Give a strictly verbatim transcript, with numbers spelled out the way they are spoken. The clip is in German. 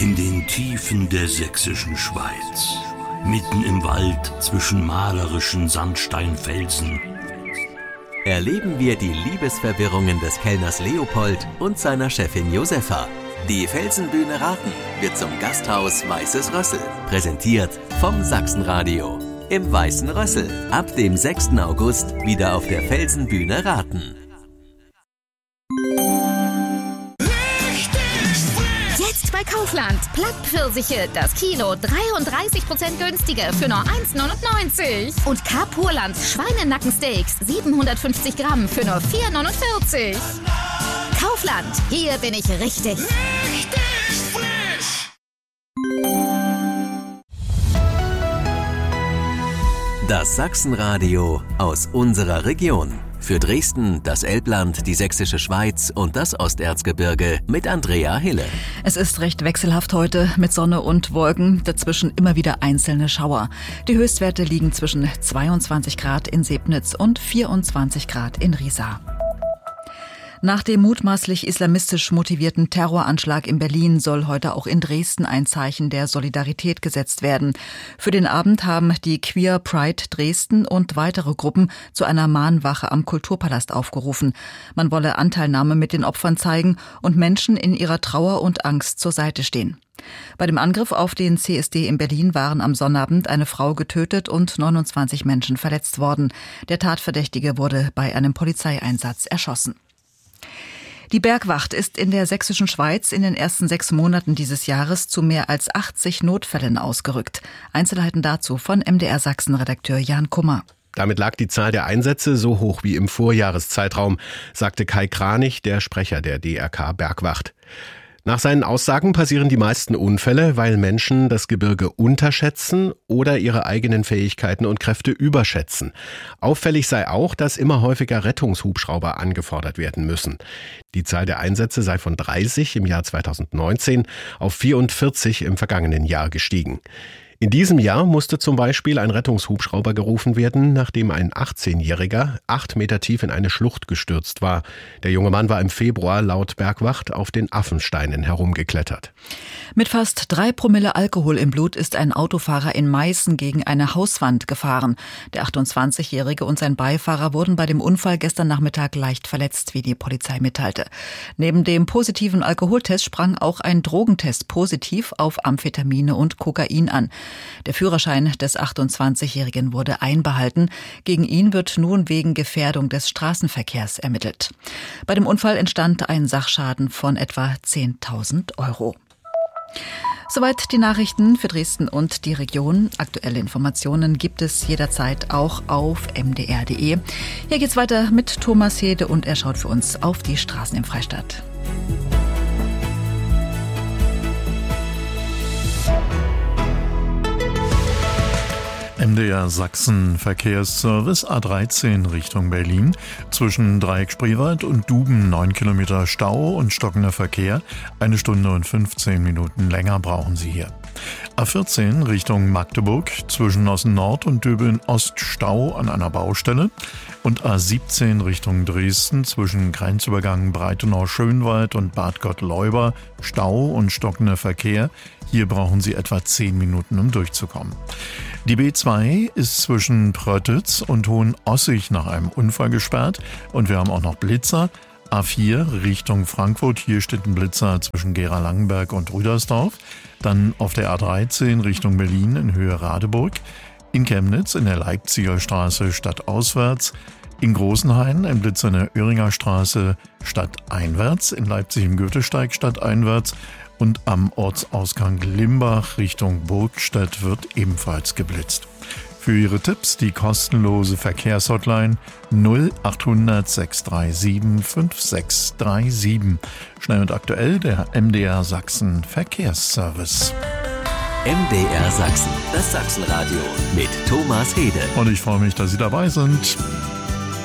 In den Tiefen der sächsischen Schweiz, mitten im Wald zwischen malerischen Sandsteinfelsen, erleben wir die Liebesverwirrungen des Kellners Leopold und seiner Chefin Josefa. Die Felsenbühne Raten wird zum Gasthaus Weißes Rössel. Präsentiert vom Sachsenradio. Im Weißen Rössel. Ab dem sechsten August wieder auf der Felsenbühne Raten. Jetzt bei Kaufland. Plattpfirsiche, das Kilo dreiunddreißig Prozent günstiger für nur eins neunundneunzig. Und Kapurland Schweinenackensteaks siebenhundertfünfzig Gramm für nur vier neunundvierzig. Kaufland, hier bin ich richtig. Richtig frisch. Das Sachsenradio aus unserer Region. Für Dresden, das Elbland, die Sächsische Schweiz und das Osterzgebirge mit Andrea Hille. Es ist recht wechselhaft heute mit Sonne und Wolken, dazwischen immer wieder einzelne Schauer. Die Höchstwerte liegen zwischen zweiundzwanzig Grad in Sebnitz und vierundzwanzig Grad in Riesa. Nach dem mutmaßlich islamistisch motivierten Terroranschlag in Berlin soll heute auch in Dresden ein Zeichen der Solidarität gesetzt werden. Für den Abend haben die Queer Pride Dresden und weitere Gruppen zu einer Mahnwache am Kulturpalast aufgerufen. Man wolle Anteilnahme mit den Opfern zeigen und Menschen in ihrer Trauer und Angst zur Seite stehen. Bei dem Angriff auf den C S D in Berlin waren am Sonnabend eine Frau getötet und neunundzwanzig Menschen verletzt worden. Der Tatverdächtige wurde bei einem Polizeieinsatz erschossen. Die Bergwacht ist in der Sächsischen Schweiz in den ersten sechs Monaten dieses Jahres zu mehr als achtzig Notfällen ausgerückt. Einzelheiten dazu von M D R Sachsen-Redakteur Jan Kummer. Damit lag die Zahl der Einsätze so hoch wie im Vorjahreszeitraum, sagte Kai Kranich, der Sprecher der D R K Bergwacht. Nach seinen Aussagen passieren die meisten Unfälle, weil Menschen das Gebirge unterschätzen oder ihre eigenen Fähigkeiten und Kräfte überschätzen. Auffällig sei auch, dass immer häufiger Rettungshubschrauber angefordert werden müssen. Die Zahl der Einsätze sei von dreißig im Jahr zweitausendneunzehn auf vierundvierzig im vergangenen Jahr gestiegen. In diesem Jahr musste zum Beispiel ein Rettungshubschrauber gerufen werden, nachdem ein achtzehnjähriger acht Meter tief in eine Schlucht gestürzt war. Der junge Mann war im Februar laut Bergwacht auf den Affensteinen herumgeklettert. Mit fast drei Promille Alkohol im Blut ist ein Autofahrer in Meißen gegen eine Hauswand gefahren. Der achtundzwanzigjährige und sein Beifahrer wurden bei dem Unfall gestern Nachmittag leicht verletzt, wie die Polizei mitteilte. Neben dem positiven Alkoholtest sprang auch ein Drogentest positiv auf Amphetamine und Kokain an. Der Führerschein des achtundzwanzigjährigen wurde einbehalten. Gegen ihn wird nun wegen Gefährdung des Straßenverkehrs ermittelt. Bei dem Unfall entstand ein Sachschaden von etwa zehntausend Euro. Soweit die Nachrichten für Dresden und die Region. Aktuelle Informationen gibt es jederzeit auch auf m d r punkt d e. Hier geht's weiter mit Thomas Hede und er schaut für uns auf die Straßen im Freistaat. M D R Sachsen Verkehrsservice A dreizehn Richtung Berlin. Zwischen Dreieck-Spreewald und Duben neun Kilometer Stau und stockender Verkehr. Eine Stunde und fünfzehn Minuten länger brauchen Sie hier. A vierzehn Richtung Magdeburg. Zwischen Ossen-Nord und Döbeln-Ost Stau an einer Baustelle. Und A siebzehn Richtung Dresden. Zwischen Grenzübergang Breitenau-Schönwald und Bad Gottleuba Stau und stockender Verkehr. Hier brauchen Sie etwa zehn Minuten, um durchzukommen. Die B zwei ist zwischen Pröttitz und Hohenossig nach einem Unfall gesperrt und wir haben auch noch Blitzer. A vier Richtung Frankfurt, hier steht ein Blitzer zwischen Gera-Langenberg und Rüdersdorf. Dann auf der A dreizehn Richtung Berlin in Höhe Radeburg. In Chemnitz in der Leipziger Straße stadtauswärts. In Großenhain ein Blitzer in der Öhringer Straße stadteinwärts. In Leipzig im Goethesteig stadteinwärts. Und am Ortsausgang Limbach Richtung Burgstedt wird ebenfalls geblitzt. Für Ihre Tipps die kostenlose Verkehrshotline null achthundert sechs drei sieben fünf sechs drei sieben. Schnell und aktuell der M D R Sachsen Verkehrsservice. M D R Sachsen, das Sachsenradio mit Thomas Hede. Und ich freue mich, dass Sie dabei sind.